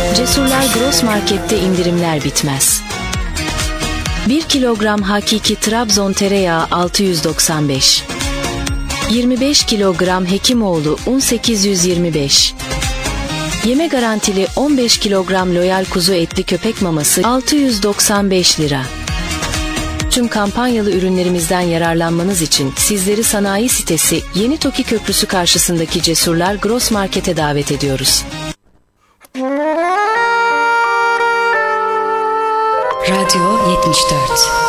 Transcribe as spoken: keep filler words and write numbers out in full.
Cesurlar Gross Market'te indirimler bitmez. bir kilogram hakiki Trabzon tereyağı altı yüz doksan beş. yirmi beş kilogram Hekimoğlu un sekiz yüz yirmi beş. Yeme garantili on beş kilogram Loyal kuzu etli köpek maması altı yüz doksan beş lira. Tüm kampanyalı ürünlerimizden yararlanmanız için sizleri sanayi sitesi Yeni Toki Köprüsü karşısındaki Cesurlar Gross Market'e davet ediyoruz. Radyo yetmiş dört.